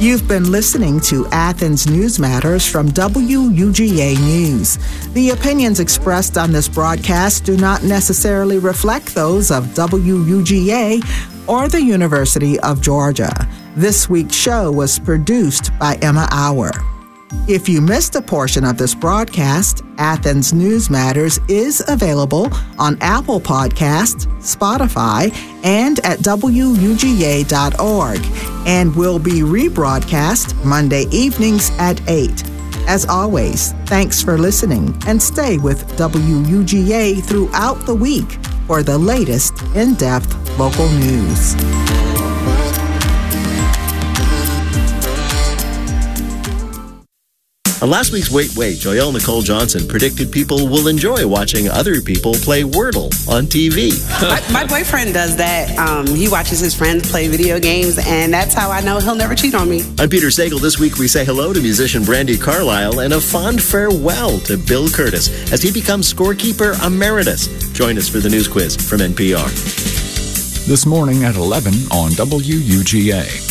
You've been listening to Athens News Matters from WUGA News. The opinions expressed on this broadcast do not necessarily reflect those of WUGA or the University of Georgia. This week's show was produced by Emma Auer. If you missed a portion of this broadcast, Athens News Matters is available on Apple Podcasts, Spotify, and at WUGA.org, and will be rebroadcast Monday evenings at 8. As always, thanks for listening, and stay with WUGA throughout the week for the latest in-depth local news. On last week's Wait, Joyelle Nicole Johnson predicted people will enjoy watching other people play Wordle on TV. My boyfriend does that. He watches his friends play video games, and that's how I know he'll never cheat on me. I'm Peter Sagal. This week we say hello to musician Brandi Carlile and a fond farewell to Bill Curtis as he becomes scorekeeper emeritus. Join us for the news quiz from NPR. This morning at 11 on WUGA.